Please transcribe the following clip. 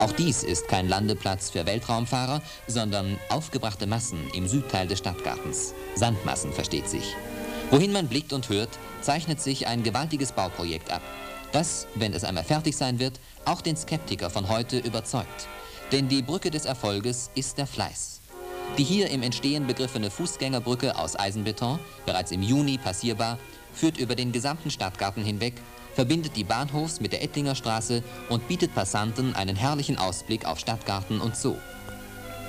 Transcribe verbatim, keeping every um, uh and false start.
Auch dies ist kein Landeplatz für Weltraumfahrer, sondern aufgebrachte Massen im Südteil des Stadtgartens. Sandmassen, versteht sich. Wohin man blickt und hört, zeichnet sich ein gewaltiges Bauprojekt ab, das, wenn es einmal fertig sein wird, auch den Skeptiker von heute überzeugt. Denn die Brücke des Erfolges ist der Fleiß. Die hier im Entstehen begriffene Fußgängerbrücke aus Eisenbeton, bereits im Juni passierbar, führt über den gesamten Stadtgarten hinweg, verbindet die Bahnhofs- mit der Ettlinger Straße und bietet Passanten einen herrlichen Ausblick auf Stadtgarten und Zoo.